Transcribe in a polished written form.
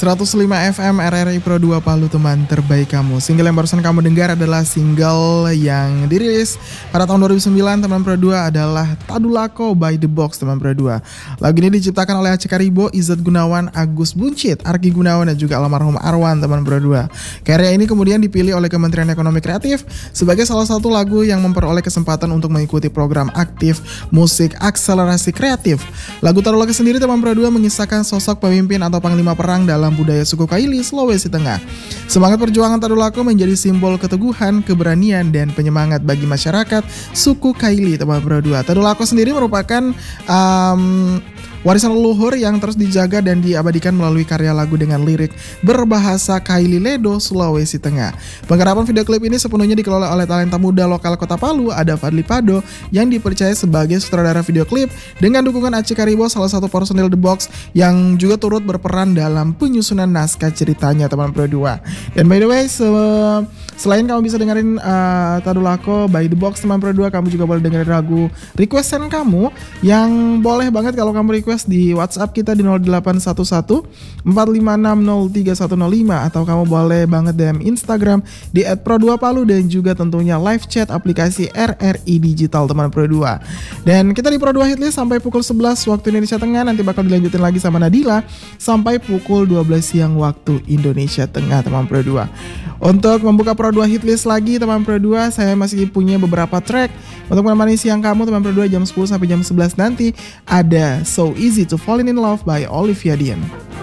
105 FM RRI Pro 2 Palu, teman terbaik kamu. Single yang barusan kamu dengar adalah single yang dirilis pada tahun 2009 teman Pro 2 adalah Tadulako by The Box teman Pro 2. Lagu ini diciptakan oleh Aceh Karibo, Izzat Gunawan, Agus Buncit, Arki Gunawan dan juga almarhum Arwan teman Pro 2. Karya ini kemudian dipilih oleh Kementerian Ekonomi Kreatif sebagai salah satu lagu yang memperoleh kesempatan untuk mengikuti program aktif musik akselerasi kreatif. Lagu Tadulako sendiri teman Pro 2 mengisahkan sosok pemimpin atau panglima perang dalam budaya suku Kaili, Sulawesi Tengah. Semangat perjuangan Tadulako menjadi simbol keteguhan, keberanian, dan penyemangat bagi masyarakat suku Kaili, teman Pro 2. Tadulako sendiri merupakan warisan leluhur yang terus dijaga dan diabadikan melalui karya lagu dengan lirik berbahasa Kaili Ledo, Sulawesi Tengah. Penggarapan video klip ini sepenuhnya dikelola oleh talenta muda lokal Kota Palu, ada Fadli Pado, yang dipercaya sebagai sutradara video klip dengan dukungan Aceh Karibo, salah satu personil The Box yang juga turut berperan dalam penyusunan naskah ceritanya, teman Pro 2. Dan by the way, selain kamu bisa dengerin Tadulako by The Box teman Pro 2, kamu juga boleh dengerin lagu requestan kamu yang boleh banget kalau kamu request di WhatsApp kita di 0811 4560305, atau kamu boleh banget DM Instagram di @pro2palu, dan juga tentunya live chat aplikasi RRI Digital teman Pro 2. Dan kita di Pro 2 Hitlist sampai pukul 11 waktu Indonesia Tengah, nanti bakal dilanjutin lagi sama Nadila sampai pukul 12 siang waktu Indonesia Tengah teman Pro 2. Untuk membuka Pro 2 Hitlist lagi teman Pro 2, saya masih punya beberapa track untuk menemani siang kamu teman Pro 2 jam 10 sampai jam 11 nanti. Ada So Easy to Fall in Love by Olivia Dean.